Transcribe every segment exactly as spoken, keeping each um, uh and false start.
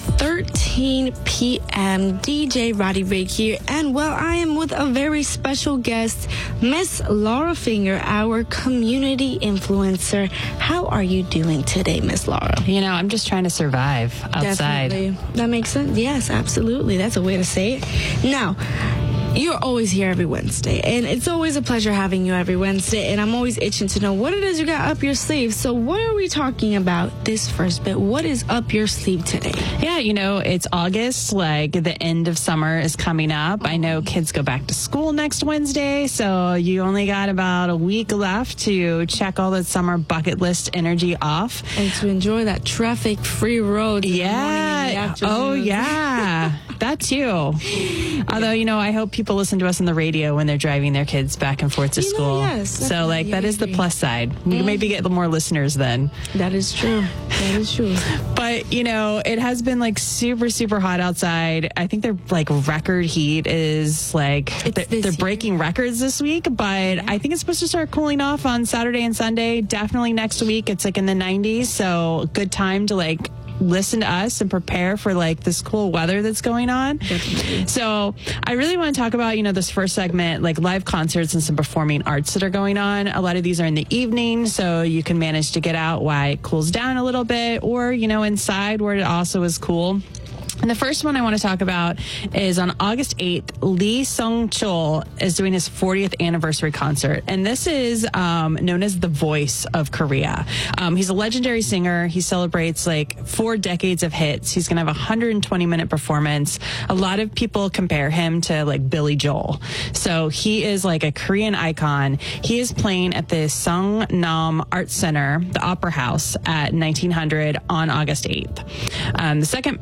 thirteen p.m. D J Roddy Rig here, and well, I am with a very special guest, Miss Laura Finger, our community influencer. How are you doing today, Miss Laura? You know, I'm just trying to survive outside. Definitely. That makes sense. Yes, absolutely. That's a way to say it. Now, you're always here every Wednesday, and it's always a pleasure having you every Wednesday, and I'm always itching to know what it is you got up your sleeve. So what are we talking about this first bit? What is up your sleeve today? Yeah, you know, it's August, like the end of summer is coming up. I know kids go back to school next Wednesday, so you only got about a week left to check all the summer bucket list energy off. And to enjoy that traffic-free road. Yeah. Oh, yeah. That too. Although, you know, I hope people listen to us on the radio when they're driving their kids back and forth to you school. Know, yes, so, like, that is the plus side. We mm. maybe get more listeners then. That is true. That is true. But, you know, it has been, like, super, super hot outside. I think their, like, record heat is, like, they're, they're breaking records this week. But yeah. I think it's supposed to start cooling off on Saturday and Sunday. Definitely next week. It's, like, in the nineties. So, good time to, like, listen to us and prepare for like this cool weather that's going on. Definitely. So I really want to talk about, you know, this first segment, like live concerts and some performing arts that are going on. A lot of these are in the evening, so you can manage to get out while it cools down a little bit, or, you know, inside where it also is cool. And the first one I want to talk about is on August eighth, Lee Sung-chul is doing his fortieth anniversary concert. And this is um, known as the voice of Korea. Um, he's a legendary singer. He celebrates like four decades of hits. He's going to have a one hundred twenty minute performance. A lot of people compare him to like Billy Joel. So he is like a Korean icon. He is playing at the Sungnam Arts Center, the Opera House, at nineteen hundred on August eighth. Um, the second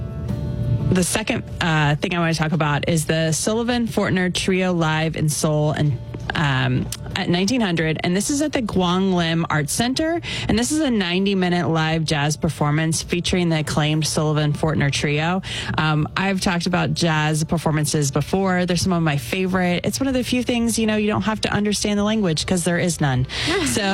The second uh, thing I want to talk about is the Sullivan Fortner Trio Live in Seoul and um, at nineteen hundred, and this is at the Gwanglim Arts Center, and this is a ninety minute live jazz performance featuring the acclaimed Sullivan Fortner Trio. Um, I've talked about jazz performances before. They're some of my favorite. It's one of the few things, you know, you don't have to understand the language because there is none. So,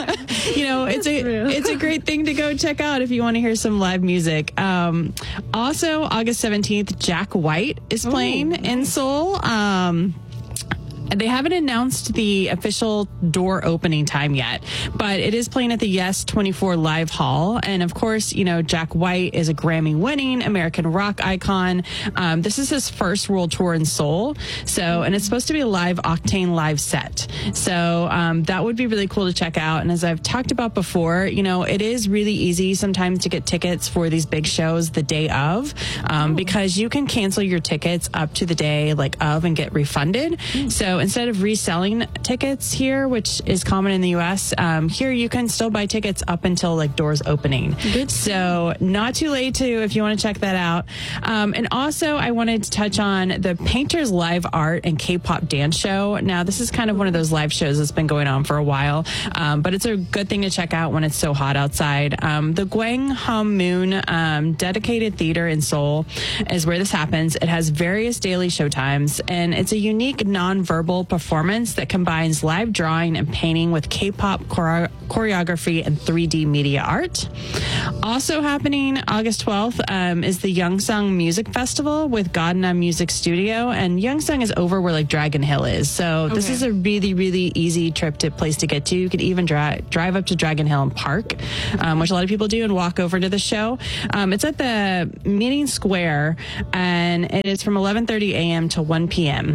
you know, it's a it's a great thing to go check out if you want to hear some live music. Um, also, August seventeenth, Jack White is playing Ooh. in Seoul. Um, They haven't announced the official door opening time yet, but it is playing at the Yes twenty-four Live Hall. And of course, you know, Jack White is a Grammy-winning American rock icon. Um, this is his first world tour in Seoul. So, and it's supposed to be a live Octane live set. So um, that would be really cool to check out. And as I've talked about before, you know, it is really easy sometimes to get tickets for these big shows the day of, um, because you can cancel your tickets up to the day like of and get refunded. So instead of reselling tickets here, which is common in the U S, um, here you can still buy tickets up until like doors opening. Good. So not too late to if you want to check that out. Um, and also I wanted to touch on the Painters Live Art and K-pop Dance Show. Now this is kind of one of those live shows that's been going on for a while, um, but it's a good thing to check out when it's so hot outside. Um, the Gwanghwamun um, Dedicated Theater in Seoul is where this happens. It has various daily show times, and it's a unique non-verbal performance that combines live drawing and painting with K-pop chore- choreography and three D media art. Also happening August twelfth um, is the Youngsung Music Festival with Godna Music Studio, and Youngsung is over where like Dragon Hill is. So okay. This is a really, really easy trip to place to get to. You could even dri- drive up to Dragon Hill and park, um, which a lot of people do, and walk over to the show. Um, it's at the Meeting Square, and it is from eleven thirty a.m. to one p.m.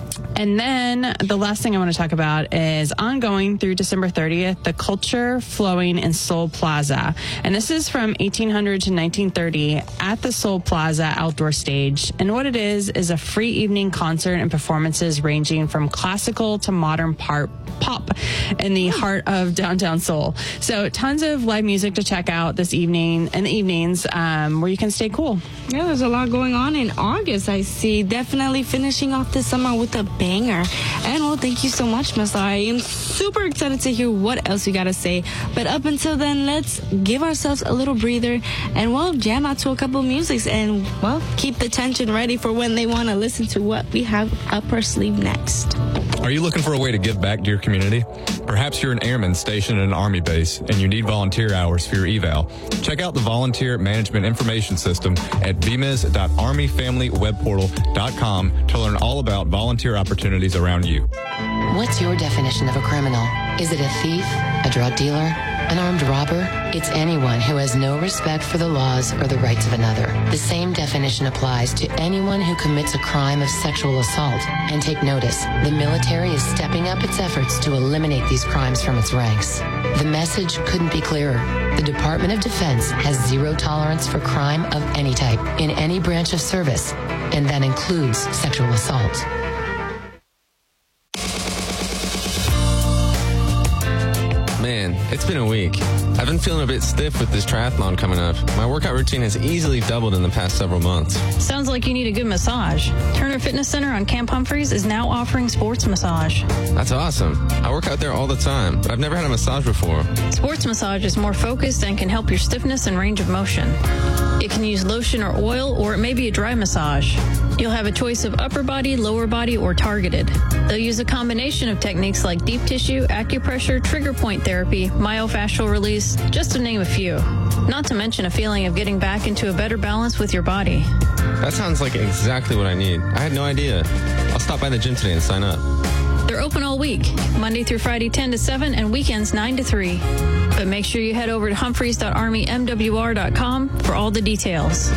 And then the last thing I want to talk about is ongoing through December thirtieth, the Culture Flowing in Seoul Plaza. And this is from eighteen hundred to nineteen thirty at the Seoul Plaza outdoor stage. And what it is, is a free evening concert and performances ranging from classical to modern pop pop in the heart of downtown Seoul. So tons of live music to check out this evening and the evenings um, where you can stay cool. Yeah, there's a lot going on in August, I see. Definitely finishing off the summer with a banger. And well, thank you so much, Miss Laura. I am super excited to hear what else you got to say. But up until then, let's give ourselves a little breather and, well, jam out to a couple of musics and, well, keep the tension ready for when they want to listen to what we have up our sleeve next. Are you looking for a way to give back to your community? Perhaps you're an airman stationed at an Army base and you need volunteer hours for your eval. Check out the Volunteer Management Information System at v m e s dot army family web portal dot com to learn all about volunteer opportunities around you. What's your definition of a criminal? Is it a thief, a drug dealer, an armed robber? It's anyone who has no respect for the laws or the rights of another. The same definition applies to anyone who commits a crime of sexual assault. And take notice, the military is stepping up its efforts to eliminate these crimes from its ranks. The message couldn't be clearer. The Department of Defense has zero tolerance for crime of any type in any branch of service, and that includes sexual assault. Man, it's been a week. I've been feeling a bit stiff with this triathlon coming up. My workout routine has easily doubled in the past several months. Sounds like you need a good massage. Turner Fitness Center on Camp Humphreys is now offering sports massage. That's awesome. I work out there all the time, but I've never had a massage before. Sports massage is more focused and can help your stiffness and range of motion. It can use lotion or oil, or it may be a dry massage. You'll have a choice of upper body, lower body, or targeted. They'll use a combination of techniques like deep tissue, acupressure, trigger point therapy, myofascial release, just to name a few. Not to mention a feeling of getting back into a better balance with your body. That sounds like exactly what I need. I had no idea. I'll stop by the gym today and sign up. They're open all week, Monday through Friday ten to seven and weekends nine to three. But make sure you head over to humphreys dot army m w r dot com for all the details.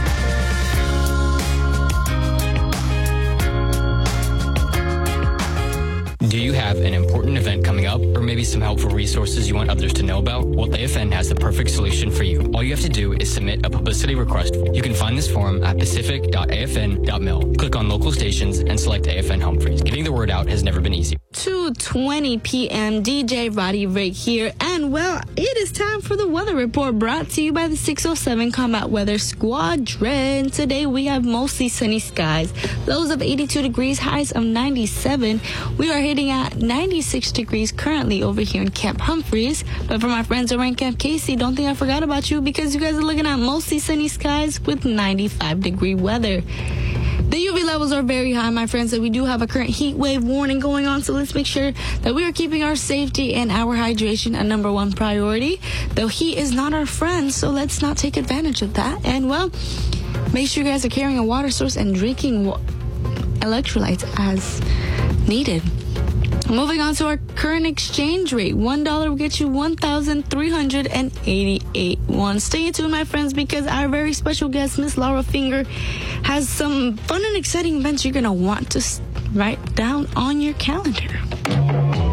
Do you have an important event coming up, or maybe some helpful resources you want others to know about? Well, A F N has the perfect solution for you. All you have to do is submit a publicity request. You can find this form at pacific dot a f n dot mil. Click on local stations and select A F N Humphreys. Getting the word out has never been easier. two twenty p.m. D J Roddy Rick here, and well, it is time for the weather report brought to you by the six oh seven Combat Weather Squadron. Today we have mostly sunny skies, lows of eighty-two degrees, highs of ninety-seven. We are hitting at ninety-six degrees currently over here in Camp Humphreys. But for my friends over in Camp Casey, don't think I forgot about you, because you guys are looking at mostly sunny skies with ninety-five degree weather. The U V levels are very high, my friends, and we do have a current heat wave warning going on, so let's make sure that we are keeping our safety and our hydration a number one priority. Though heat is not our friend, so let's not take advantage of that. And, well, make sure you guys are carrying a water source and drinking wa- electrolytes as needed. Moving on to our current exchange rate. One dollar will get you one thousand three hundred eighty-eight won. Stay tuned, my friends, because our very special guest, Miss Laura Finger, has some fun and exciting events you're going to want to write down on your calendar.